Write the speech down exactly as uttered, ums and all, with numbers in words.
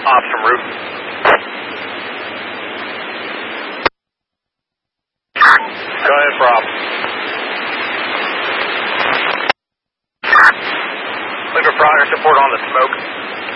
Ops from roof. Go ahead, Rob. Looking for progress report on the smoke.